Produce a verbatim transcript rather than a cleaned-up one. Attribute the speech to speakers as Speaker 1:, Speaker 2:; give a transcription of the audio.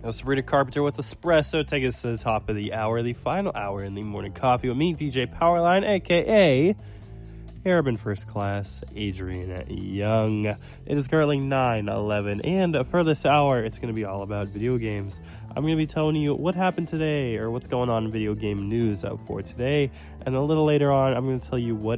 Speaker 1: Sabrina Carpenter with Espresso. Take us to the top of the hour, the final hour in the morning coffee with me, D J Powerline, aka Airman First Class Adrian Young. It is currently nine eleven, and for this hour, it's going to be all about video games. I'm going to be telling you what happened today, or what's going on in video game news for today, and a little later on, I'm going to tell you what